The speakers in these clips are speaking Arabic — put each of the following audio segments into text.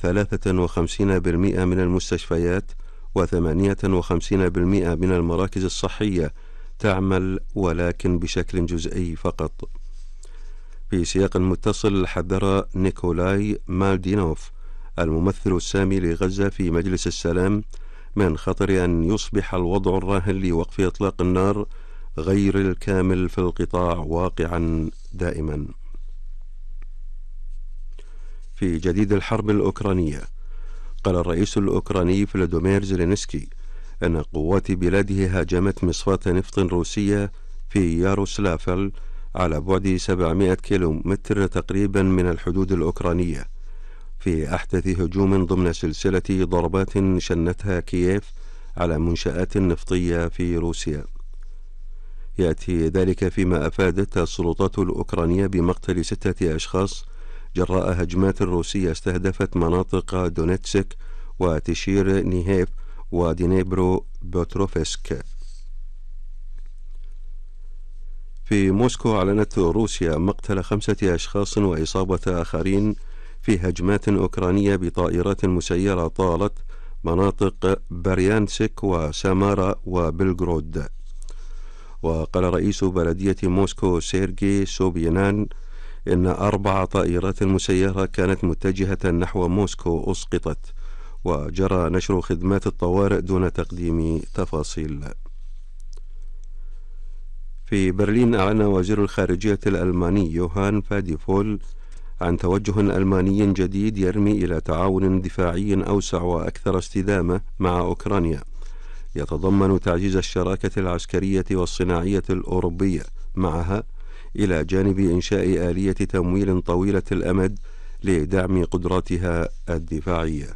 53% من المستشفيات و58% من المراكز الصحية تعمل، ولكن بشكل جزئي فقط. في سياق متصل، حذر نيكولاي مالدينوف الممثل السامي لغزة في مجلس السلام من خطر أن يصبح الوضع الراهن لوقف إطلاق النار غير الكامل في القطاع واقعا دائما. في جديد الحرب الأوكرانية، قال الرئيس الأوكراني فلاديمير زيلينسكي أن قوات بلاده هاجمت مصفاة نفط روسية في ياروسلافل على بعد 700 كيلومتر تقريبا من الحدود الأوكرانية، في أحدث هجوم ضمن سلسلة ضربات شنتها كييف على منشآت نفطية في روسيا. يأتي ذلك فيما أفادت السلطات الأوكرانية بمقتل 6 أشخاص جراء هجمات روسية استهدفت مناطق دونيتسك وتشير نيهيف ودينيبرو بوتروفسك. في موسكو، أعلنت روسيا مقتل 5 أشخاص وإصابة آخرين في هجمات أوكرانية بطائرات مسيرة طالت مناطق بريانسك وسامارا وبلغرود. وقال رئيس بلدية موسكو سيرجي سوبينان إن 4 طائرات مسيرة كانت متجهة نحو موسكو أسقطت، وجرى نشر خدمات الطوارئ دون تقديم تفاصيل. في برلين، أعلن وزير الخارجية الألماني يوهان فاديفول عن توجه ألماني جديد يرمي إلى تعاون دفاعي أوسع وأكثر استدامة مع أوكرانيا، يتضمن تعزيز الشراكة العسكرية والصناعية الأوروبية معها، إلى جانب إنشاء آلية تمويل طويلة الأمد لدعم قدراتها الدفاعية.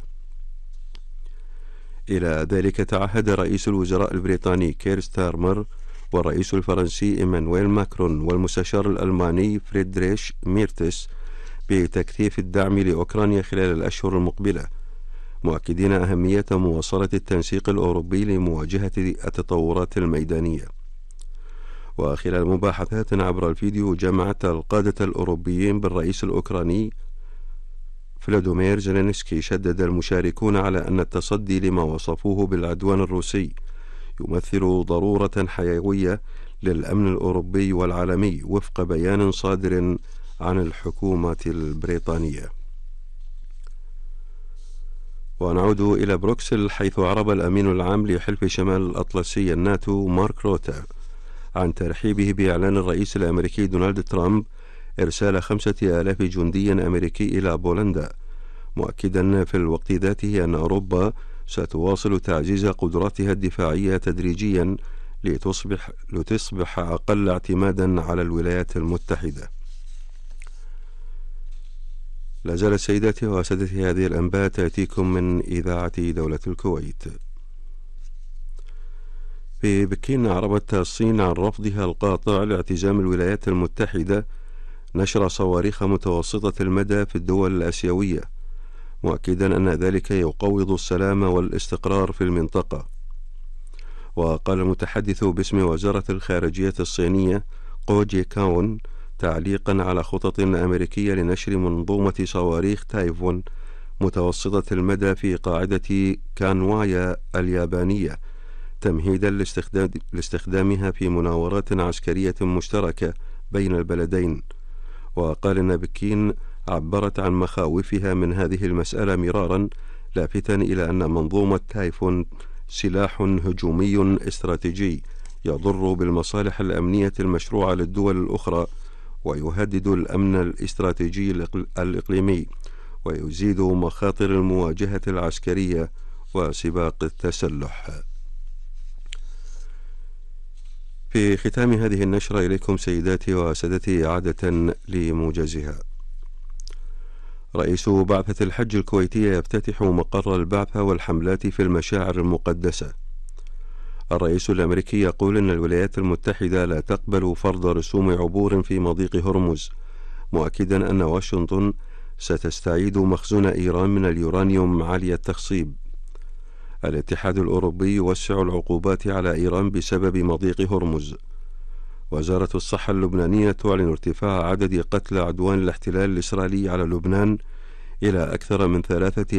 إلى ذلك، تعهد رئيس الوزراء البريطاني كير ستارمر والرئيس الفرنسي إيمانويل ماكرون والمستشار الألماني فريدريش ميرتس بتكثيف الدعم لأوكرانيا خلال الأشهر المقبلة، مؤكدين أهمية مواصلة التنسيق الأوروبي لمواجهة التطورات الميدانية. وخلال مباحثات عبر الفيديو جمعت القادة الأوروبيين بالرئيس الأوكراني فلاديمير زيلينسكي، شدد المشاركون على أن التصدي لما وصفوه بالعدوان الروسي يمثل ضرورة حيوية للأمن الأوروبي والعالمي وفق بيان صادر عن الحكومة البريطانية. ونعود إلى بروكسل، حيث أعرب الأمين العام لحلف شمال الأطلسي الناتو مارك روتا عن ترحيبه بإعلان الرئيس الأمريكي دونالد ترامب إرسال 5000 جندي أمريكي إلى بولندا، مؤكدا في الوقت ذاته أن أوروبا ستواصل تعزيز قدراتها الدفاعية تدريجيا لتصبح أقل اعتمادا على الولايات المتحدة. لا زالت سيداتي وسادتي هذه الأنباء تأتيكم من إذاعة دولة الكويت. في بكين، أعربت الصين عن رفضها القاطع لاعتزام الولايات المتحدة نشر صواريخ متوسطة المدى في الدول الآسيوية، مؤكدا أن ذلك يقوض السلام والاستقرار في المنطقة. وقال المتحدث باسم وزارة الخارجية الصينية قو جيكاون تعليقا على خطط أمريكية لنشر منظومة صواريخ تايفون متوسطة المدى في قاعدة كانوايا اليابانية تمهيدا لاستخدامها في مناورات عسكرية مشتركة بين البلدين. وقال إن بكين عبرت عن مخاوفها من هذه المسألة مرارا، لافتا إلى أن منظومة تايفون سلاح هجومي استراتيجي يضر بالمصالح الأمنية المشروعة للدول الأخرى، ويهدد الأمن الاستراتيجي الإقليمي، ويزيد مخاطر المواجهة العسكرية وسباق التسلح. في ختام هذه النشرة إليكم سيداتي وسادتي إعادة لموجزها. رئيس بعثة الحج الكويتية يفتتح مقر البعثة والحملات في المشاعر المقدسة. الرئيس الأمريكي يقول إن الولايات المتحدة لا تقبل فرض رسوم عبور في مضيق هرمز، مؤكدا أن واشنطن ستستعيد مخزون إيران من اليورانيوم عالي التخصيب. الاتحاد الأوروبي يوسع العقوبات على إيران بسبب مضيق هرمز. وزارة الصحة اللبنانية تعلن ارتفاع عدد قتلى عدوان الاحتلال الإسرائيلي على لبنان إلى أكثر من 3